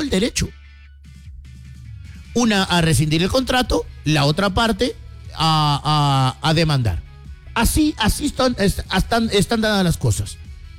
todo el derecho. Una a rescindir el contrato, la otra parte a demandar. Así están dadas las cosas.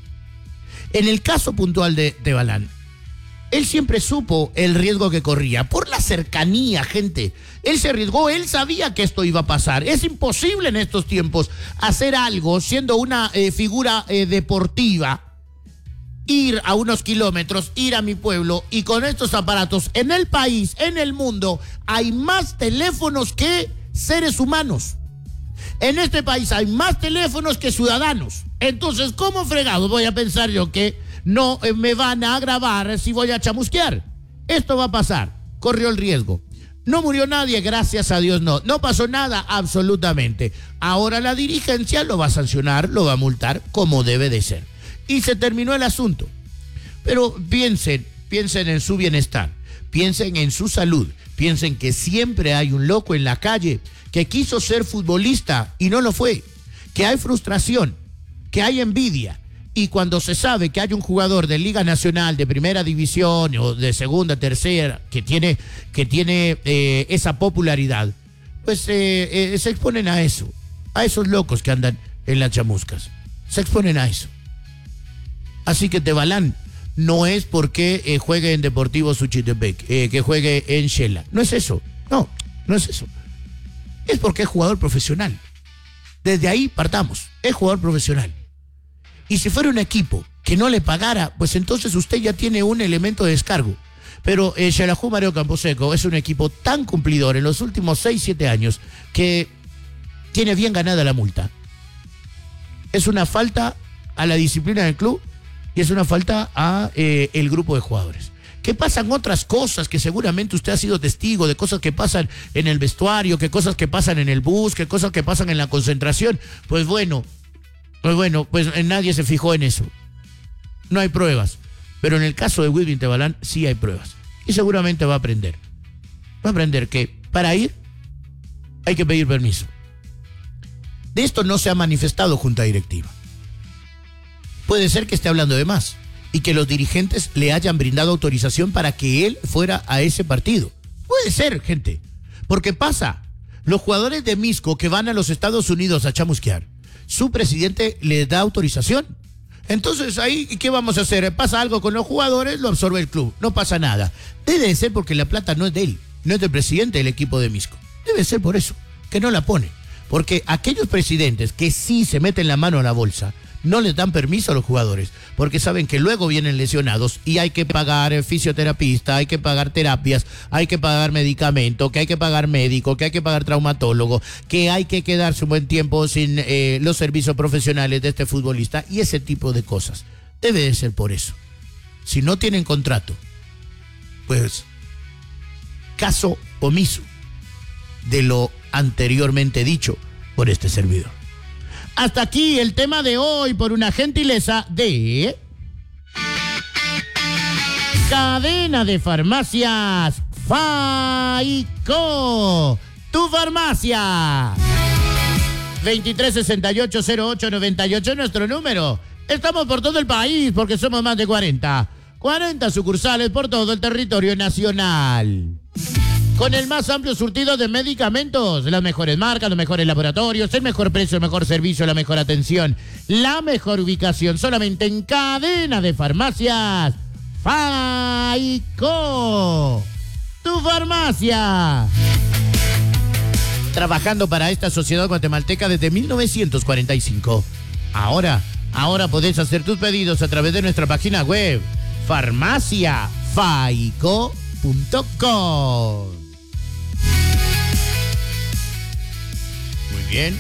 En el caso puntual de Balán, él siempre supo el riesgo que corría, por la cercanía, gente. Él se arriesgó, él sabía que esto iba a pasar. Es imposible en estos tiempos hacer algo siendo una figura deportiva, ir a unos kilómetros, ir a mi pueblo, y con estos aparatos en el país, en el mundo, hay más teléfonos que seres humanos. En este país hay más teléfonos que ciudadanos. Entonces, ¿cómo fregado voy a pensar yo que no me van a grabar si voy a chamusquear? Esto va a pasar. Corrió el riesgo. No murió nadie, gracias a Dios no. No pasó nada, absolutamente. Ahora la dirigencia lo va a sancionar, lo va a multar como debe de ser. Y se terminó el asunto. Pero piensen en su bienestar, piensen en su salud, piensen que siempre hay un loco en la calle que quiso ser futbolista y no lo fue, que hay frustración, que hay envidia. Y cuando se sabe que hay un jugador de Liga Nacional, de Primera División o de Segunda, Tercera, que tiene esa popularidad, pues se exponen a eso, a esos locos que andan en las chamuscas. Se exponen a eso. Así que Balán no es porque juegue en Deportivo Suchitepec, que juegue en Shela. No es eso. No es eso. Es porque es jugador profesional. Desde ahí partamos. Es jugador profesional. Y si fuera un equipo que no le pagara, pues entonces usted ya tiene un elemento de descargo. Pero Xelajú Mareo Camposeco es un equipo tan cumplidor en los últimos 6-7 años que tiene bien ganada la multa. Es una falta a la disciplina del club y es una falta a el grupo de jugadores. Que pasan otras cosas, que seguramente usted ha sido testigo de cosas que pasan en el vestuario, que cosas que pasan en el bus, que cosas que pasan en la concentración. Pues nadie se fijó en eso. No hay pruebas. Pero en el caso de Wilvin Tebalán sí hay pruebas. Y seguramente va a aprender. Va a aprender que para ir hay que pedir permiso. De esto no se ha manifestado junta directiva. Puede ser que esté hablando de más y que los dirigentes le hayan brindado autorización para que él fuera a ese partido. Puede ser, gente. Porque pasa. Los jugadores de Misco que van a los Estados Unidos a chamusquear, su presidente les da autorización. Entonces ahí, ¿qué vamos a hacer? Pasa algo con los jugadores, lo absorbe el club. No pasa nada. Debe de ser porque la plata no es de él, no es del presidente del equipo de Misco. Debe ser por eso, que no la pone. Porque aquellos presidentes que sí se meten la mano a la bolsa, no les dan permiso a los jugadores, porque saben que luego vienen lesionados y hay que pagar fisioterapista, hay que pagar terapias, hay que pagar medicamento, que hay que pagar médico, que hay que pagar traumatólogo, que hay que quedarse un buen tiempo sin los servicios profesionales de este futbolista y ese tipo de cosas. Debe de ser por eso. Si no tienen contrato, pues caso omiso de lo anteriormente dicho por este servidor. Hasta aquí el tema de hoy por una gentileza de Cadena de Farmacias Faico, tu farmacia. 2368-0898 es nuestro número. Estamos por todo el país porque somos más de 40 sucursales por todo el territorio nacional. Con el más amplio surtido de medicamentos, las mejores marcas, los mejores laboratorios, el mejor precio, el mejor servicio, la mejor atención, la mejor ubicación, solamente en Cadena de Farmacias Faico, tu farmacia. Trabajando para esta sociedad guatemalteca desde 1945. Ahora podés hacer tus pedidos a través de nuestra página web, farmaciafaico.com. Muy bien.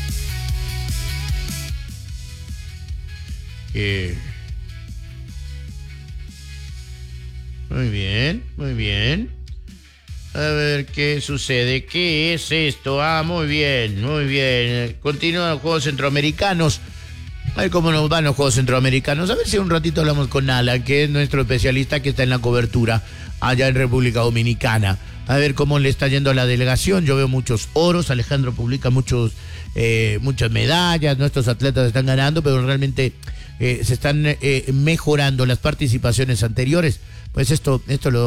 Muy bien. A ver qué sucede. ¿Qué es esto? Muy bien. Continúan los Juegos Centroamericanos. A ver cómo nos van los Juegos Centroamericanos. A ver si un ratito hablamos con Alan, que es nuestro especialista que está en la cobertura allá en República Dominicana. A ver cómo le está yendo a la delegación. Yo veo muchos oros. Alejandro publica muchas medallas. Nuestros atletas están ganando, pero realmente se están mejorando las participaciones anteriores. Pues esto lo